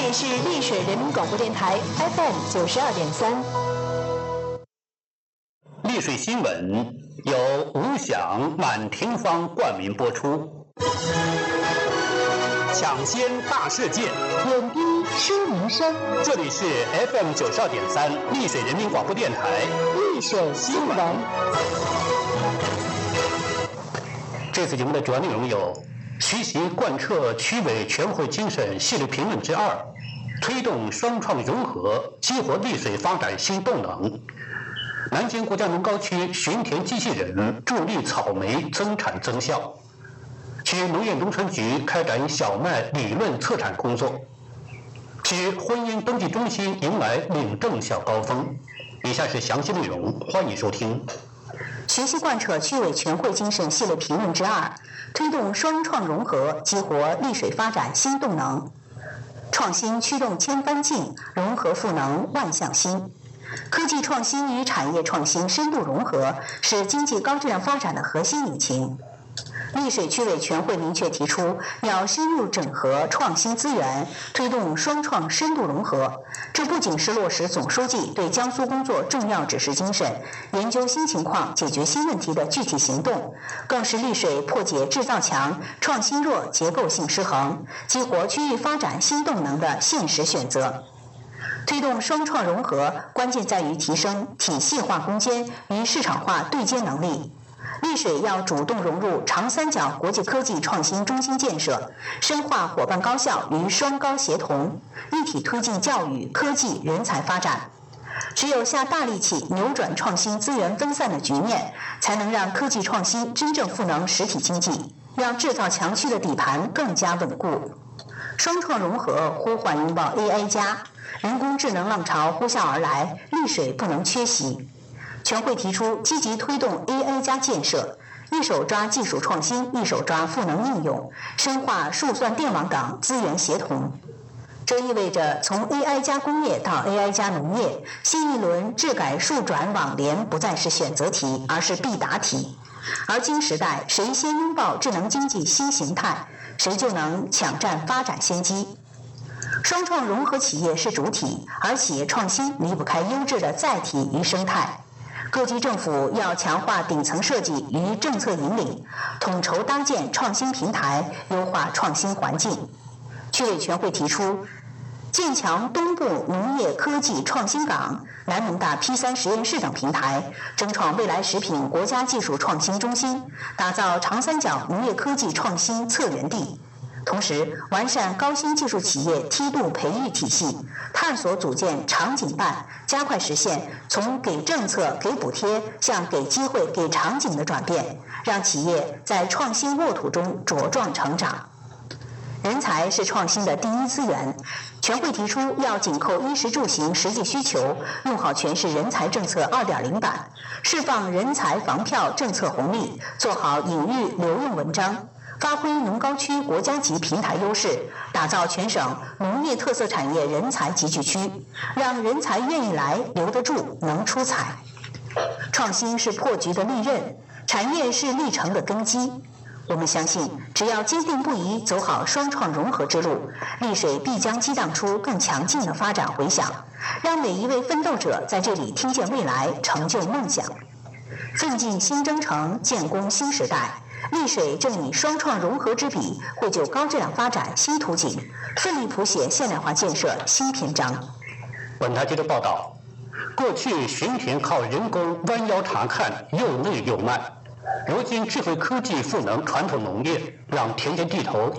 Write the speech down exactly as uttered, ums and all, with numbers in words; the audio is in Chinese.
里是丽水人民广播电台 F M 九十二点三。 丽水新闻由吴响、满庭芳冠名播出。抢先大事件， 点滴说民生。 这里是 F M 九十二点三丽水人民广播电台丽水新闻。 这次节目的主要内容有：学习贯彻区委全会精神系列评论之二，推动双创融合，激活丽水发展新动能。南京国家农高区巡田机器人助力草莓增产增效。区农业农村局开展小麦理论测产工作。区婚姻登记中心迎来领证小高峰。以下是详细内容，欢迎收听。 学习贯彻区委全会精神系列评论之二，推动双创融合，激活丽水发展新动能。创新驱动千帆竞，融合赋能万象新。科技创新与产业创新深度融合，是经济高质量发展的核心引擎。丽水区委全会明确提出，要深入整合创新资源，推动双创深度融合。这不仅是落实总书记对江苏工作重要指示精神、研究新情况、解决新问题的具体行动，更是丽水破解制造强、创新弱结构性失衡、激活区域发展新动能的现实选择。推动双创融合，关键在于提升体系化攻坚与市场化对接能力。丽水要主动融入长三角国际科技创新中心建设，深化伙伴高校与双高协同，一体推进教育、科技、人才发展。只有下大力气扭转创新资源分散的局面，才能让科技创新真正赋能实体经济，让制造强区的底盘更加稳固。双创融合呼唤拥抱 A I 加，人工智能浪潮呼啸而来，丽水不能缺席。全会提出积极推动 A I 加建设，一手抓技术创新，一手抓赋能应用，深化数算电网等资源协同。这意味着从 A I 加工业到 A I 加农业，新一轮智改数转网联不再是选择题，而是必答题。而今时代，谁先拥抱智能经济新形态，谁就能抢占发展先机。双创融合企业是主体，而企业创新离不开优质的载体与生态。各级政府要强化顶层设计与政策引领，统筹搭建创新平台，优化创新环境。区委全会提出，建强东部农业科技创新港、南农大 P 三实验室等平台，争创未来食品国家技术创新中心，打造长三角农业科技创新策源地。同时，完善高新技术企业梯度培育体系，探索组建场景办，加快实现从给政策、给补贴向给机会、给场景的转变，让企业在创新沃土中茁壮成长。人才是创新的第一资源，全会提出要紧扣衣食住行实际需求，用好诠释人才政策 二点零 版，释放人才房票政策红利，做好隐喻留用文章。发挥农高区国家级平台优势，打造全省农业特色产业人才集聚区，让人才愿意来、留得住、能出彩。创新是破局的利刃，产业是历程的根基。我们相信，只要坚定不移走好双创融合之路，丽水必将激荡出更强劲的发展回响，让每一位奋斗者在这里听见未来，成就梦想。奋进新征程，建功新时代。丽水正以双创融合之笔，绘就高质量发展新图景，奋力谱写现代化建设新篇章。 本台接着报道，过去巡田靠人工弯腰查看，又累又慢，如今智慧科技赋能传统农业，让田间地头